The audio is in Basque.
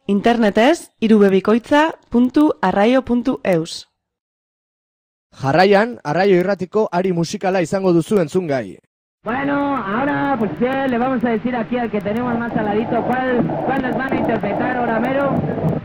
Internetez irubebikoitza.arraio.eus. Jarraian, Arraio Irratiko ari musikala izango duzu entzungai. Bueno, ahora pues le vamos a decir aquí al que tenemos más al ladito cuál nos van a interpretar ahora mero.